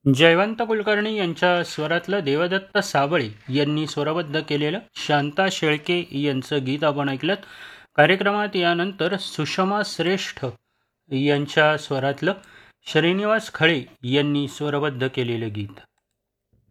जयवंत कुलकर्णी यांच्या स्वरातलं देवदत्त साबळे यांनी स्वरबद्ध केलेलं शांता शेळके यांचं गीत आपण ऐकलं. कार्यक्रमात यानंतर सुषमा श्रेष्ठ यांच्या स्वरातलं श्रीनिवास खळे यांनी स्वरबद्ध केलेलं गीत.